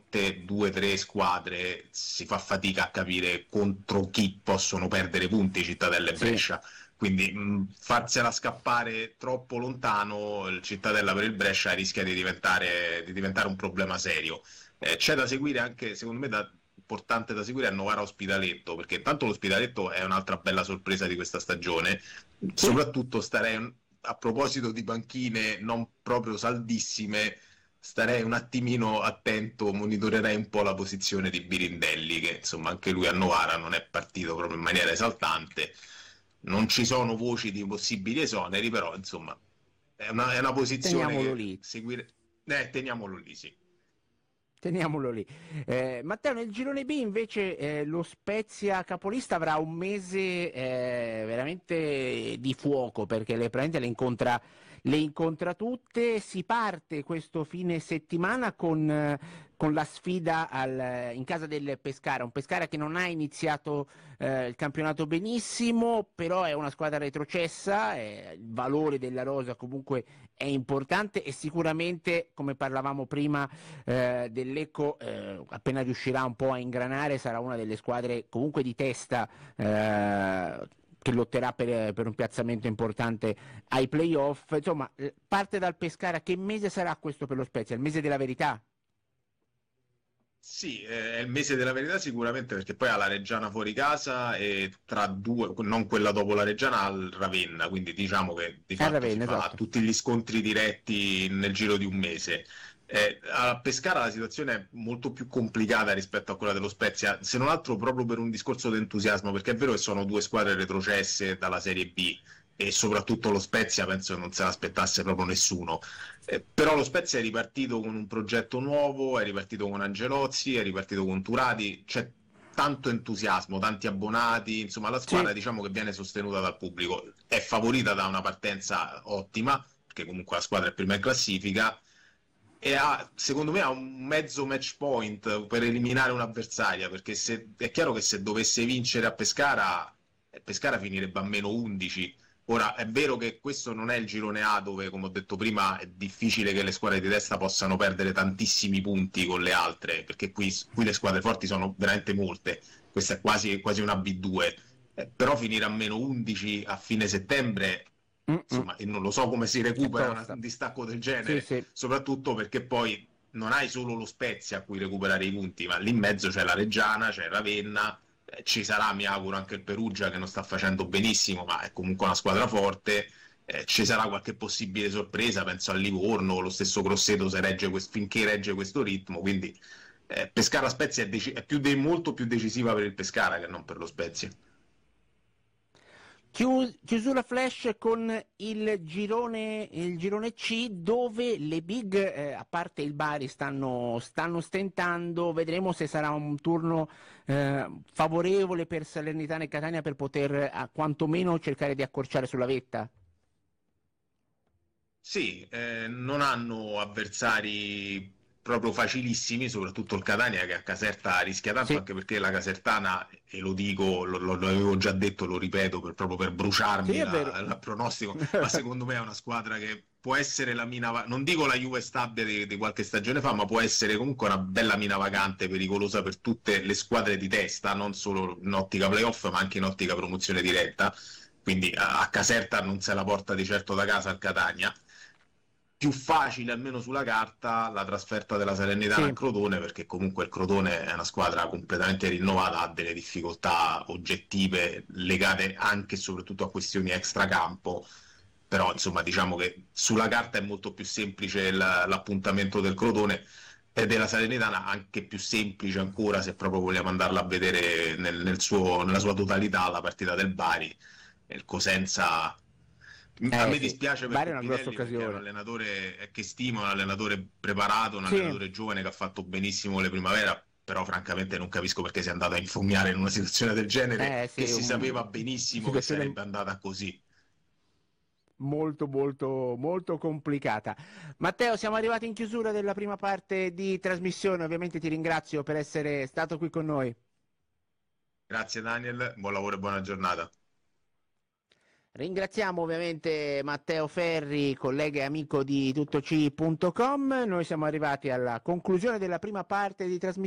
tutte 2 o 3 squadre si fa fatica a capire contro chi possono perdere punti Cittadella e Sì. Brescia, quindi farsela scappare troppo lontano il Cittadella per il Brescia rischia di diventare un problema serio. C'è da seguire anche, secondo me, importante da seguire a Novara Ospitaletto, perché intanto l'Ospitaletto è un'altra bella sorpresa di questa stagione, Sì. soprattutto starei, a proposito di panchine non proprio saldissime, starei un attimino attento, monitorerei un po' la posizione di Birindelli, che insomma anche lui a Novara non è partito proprio in maniera esaltante, non ci sono voci di possibili esoneri, però insomma è una posizione Teniamolo che lì. seguire. Teniamolo lì, sì. Teniamolo lì. Matteo, nel girone B invece lo Spezia capolista avrà un mese veramente di fuoco perché praticamente le incontra tutte. Si parte questo fine settimana con la sfida in casa del Pescara, un Pescara che non ha iniziato il campionato benissimo, però è una squadra retrocessa, il valore della rosa comunque è importante e sicuramente, come parlavamo prima, del Lecco, appena riuscirà un po' a ingranare, sarà una delle squadre comunque di testa che lotterà per un piazzamento importante ai playoff. Insomma, parte dal Pescara. Che mese sarà questo per lo Spezia? Il mese della verità? Sì, è il mese della verità sicuramente perché poi ha la Reggiana fuori casa e tra due, non quella dopo la Reggiana, al Ravenna, quindi diciamo che di A fatto si Ravenna, fa esatto. tutti gli scontri diretti nel giro di un mese. A Pescara la situazione è molto più complicata rispetto a quella dello Spezia, se non altro proprio per un discorso di entusiasmo, perché è vero che sono 2 squadre retrocesse dalla Serie B e soprattutto lo Spezia penso che non se l'aspettasse proprio nessuno. Però lo Spezia è ripartito con un progetto nuovo, è ripartito con Angelozzi, è ripartito con Turati, c'è tanto entusiasmo, tanti abbonati, insomma la Sì, squadra diciamo che viene sostenuta dal pubblico, è favorita da una partenza ottima, perché comunque la squadra è prima in classifica, e secondo me ha un mezzo match point per eliminare un'avversaria, perché è chiaro che se dovesse vincere a Pescara, Pescara finirebbe a meno 11. Ora è vero che questo non è il girone A dove, come ho detto prima, è difficile che le squadre di testa possano perdere tantissimi punti con le altre, perché qui le squadre forti sono veramente molte, questa è quasi una B2, però finire a meno 11 a fine settembre, Mm-mm. insomma, e non lo so come si È recupera un tosta. distacco del Sì, genere, sì. soprattutto perché poi non hai solo lo Spezia a cui recuperare i punti, ma lì in mezzo c'è la Reggiana, c'è Ravenna, ci sarà, mi auguro, anche il Perugia che non sta facendo benissimo, ma è comunque una squadra forte. Ci sarà qualche possibile sorpresa, penso al Livorno, lo stesso Grosseto se finché regge questo ritmo. Quindi Pescara Spezia è molto più decisiva per il Pescara che non per lo Spezia. Chiusura flash con il girone C dove le big, a parte il Bari, stanno stentando. Vedremo se sarà un turno favorevole per Salernitana e Catania per poter quantomeno cercare di accorciare sulla vetta. Sì, non hanno avversari proprio facilissimi, soprattutto il Catania che a Caserta rischia tanto, Sì, anche perché la Casertana, e lo dico, lo avevo già detto, lo ripeto proprio per sì, bruciarmi è vero. il pronostico, ma secondo me è una squadra che può essere la mina, non dico la Juve stabile di qualche stagione fa, ma può essere comunque una bella mina vagante, pericolosa per tutte le squadre di testa, non solo in ottica playoff, ma anche in ottica promozione diretta. Quindi a Caserta non se la porta di certo da casa al Catania. Più facile, almeno sulla carta, la trasferta della Salernitana a Sì. Crotone, perché comunque il Crotone è una squadra completamente rinnovata, ha delle difficoltà oggettive legate anche e soprattutto a questioni extracampo, però insomma diciamo che sulla carta è molto più semplice l'appuntamento del Crotone e della Salernitana, anche più semplice ancora se proprio vogliamo andarla a vedere nella sua totalità la partita del Bari. Il Cosenza, a Eh me sì, dispiace per Bari è una grossa Coppidelli perché è un occasione. allenatore che stimo, un allenatore preparato, un Sì, allenatore giovane che ha fatto benissimo le primavera, però francamente non capisco perché sia andato a infognare in una situazione del genere che sì, si sapeva benissimo che situazione sarebbe andata così. molto molto molto complicata. Matteo, siamo arrivati in chiusura della prima parte di trasmissione, ovviamente ti ringrazio per essere stato qui con noi. Grazie Daniel, buon lavoro e buona giornata. Ringraziamo ovviamente Matteo Ferri, collega e amico di tuttoci.com. Noi siamo arrivati alla conclusione della prima parte di trasmissione.